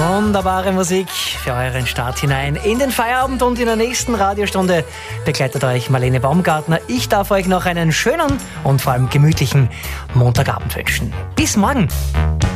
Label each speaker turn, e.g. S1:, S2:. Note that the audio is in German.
S1: Wunderbare Musik für euren Start hinein in den Feierabend, und in der nächsten Radiostunde begleitet euch Marlene Baumgartner. Ich darf euch noch einen schönen und vor allem gemütlichen Montagabend wünschen. Bis morgen!